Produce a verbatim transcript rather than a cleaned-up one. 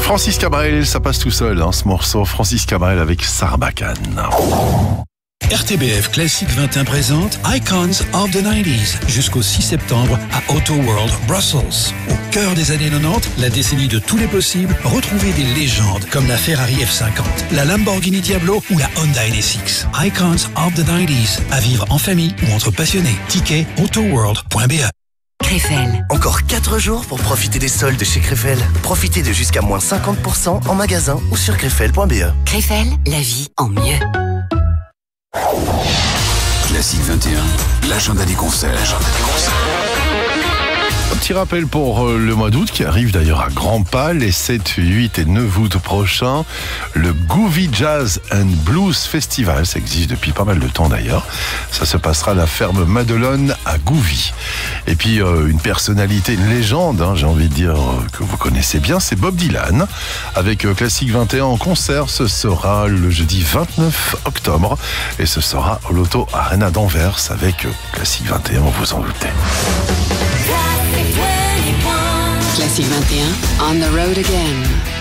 Francis Cabrel, ça passe tout seul, hein, ce morceau. Francis Cabrel avec Sarbacane. R T B F Classique vingt et un présente Icons of the nineties jusqu'au six septembre à Auto World Brussels. Au cœur des années quatre-vingt-dix, la décennie de tous les possibles, retrouvez des légendes comme la Ferrari F cinquante, la Lamborghini Diablo ou la Honda N S X. Icons of the nineties, à vivre en famille ou entre passionnés. Ticket autoworld point b e. Krefel. Encore quatre jours pour profiter des soldes chez Krefel. Profitez de jusqu'à moins cinquante pour cent en magasin ou sur krefel point b e. Krefel, la vie en mieux. Classique vingt et un, l'agenda des concerts. L'agenda des concerts. Un petit rappel pour le mois d'août qui arrive d'ailleurs à grands pas, les sept, huit et neuf août prochains, le Gouvy Jazz and Blues Festival, ça existe depuis pas mal de temps d'ailleurs, ça se passera à la ferme Madelonne à Gouvy. Et puis euh, une personnalité, une légende, hein, j'ai envie de dire euh, que vous connaissez bien, c'est Bob Dylan, avec euh, Classique vingt et un en concert, ce sera le jeudi vingt-neuf octobre, et ce sera au Lotto Arena d'Anvers avec euh, Classique vingt et un, vous en doutez. Classique vingt et un, on the road again.